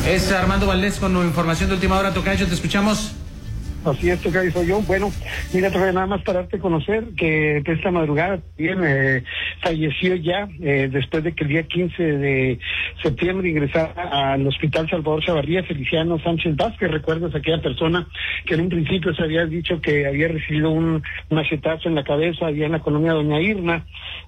Es Armando Valdés con información de última hora. Tocayo, te escuchamos. Así es, Tocayo, soy yo. Bueno, mira, Tocayo, nada más para darte a conocer que esta madrugada también falleció ya, después de que el día 15 de septiembre ingresara al Hospital Salvador Chavarría Feliciano Sánchez Vázquez. ¿Recuerdas aquella persona que en un principio se había dicho que había recibido un machetazo en la cabeza allá en la colonia Doña Irma?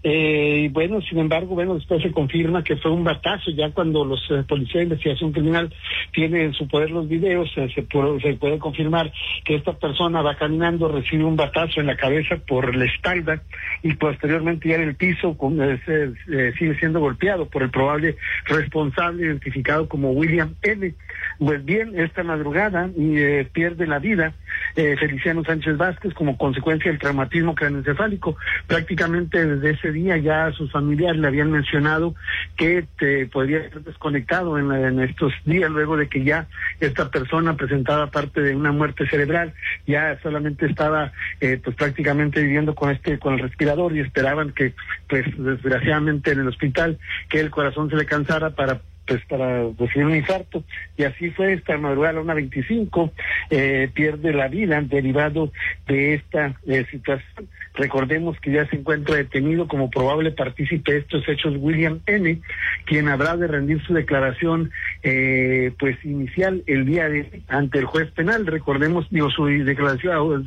Y bueno, sin embargo, después se confirma que fue un batazo. Ya cuando los policías de investigación criminal tienen en su poder los videos, se puede confirmar que esta persona va caminando, recibe un batazo en la cabeza por la espalda y posteriormente ya en el piso sigue siendo golpeado por el probable responsable identificado como William N. Pues bien, esta madrugada pierde la vida Feliciano Sánchez Vázquez como consecuencia del traumatismo craneoencefálico. Prácticamente desde ese día ya a sus familiares le habían mencionado que podría ser desconectado en estos días, luego de que ya esta persona presentaba parte de una muerte cerebral, ya solamente estaba pues prácticamente viviendo con el respirador, y esperaban que pues desgraciadamente en el hospital que el corazón se le cansara para recibir un infarto, y así fue. Esta madrugada a la 1:25 pierde la vida derivado de esta situación. Recordemos que ya se encuentra detenido como probable partícipe de estos hechos William N., quien habrá de rendir su declaración pues inicial el día de hoy ante el juez penal. Recordemos, su declaración,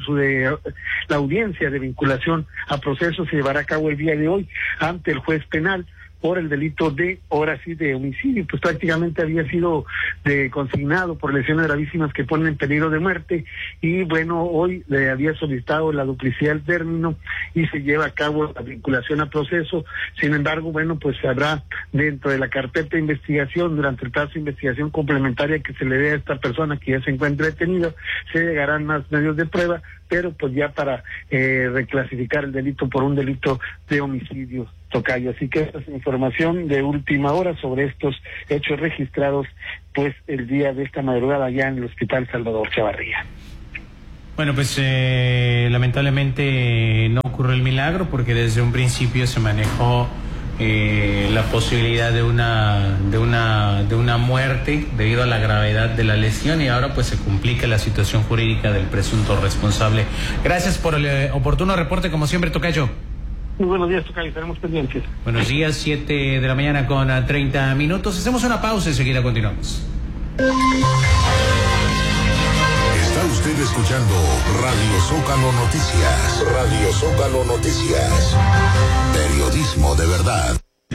la audiencia de vinculación a proceso se llevará a cabo el día de hoy ante el juez penal por el delito de, ahora sí, de homicidio. Pues prácticamente había sido consignado por lesiones gravísimas que ponen en peligro de muerte, y bueno, hoy le había solicitado la duplicidad del término y se lleva a cabo la vinculación a proceso. Sin embargo, bueno, pues habrá dentro de la carpeta de investigación, durante el plazo de investigación complementaria que se le dé a esta persona que ya se encuentra detenida, se llegarán más medios de prueba, pero pues ya para reclasificar el delito por un delito de homicidio, Tocayo. Así que esta es información de última hora sobre estos hechos registrados pues el día de esta madrugada allá en el Hospital Salvador Chavarría. Bueno, pues lamentablemente no ocurrió el milagro, porque desde un principio se manejó la posibilidad de una muerte debido a la gravedad de la lesión, y ahora pues se complica la situación jurídica del presunto responsable. Gracias por el oportuno reporte, como siempre, Tocayo. Muy buenos días, Tocayo, estaremos pendientes. Buenos días, 7 de la mañana con 30 minutos. Hacemos una pausa y enseguida continuamos. Está usted escuchando Radio Zócalo Noticias. Radio Zócalo Noticias. Periodismo de verdad.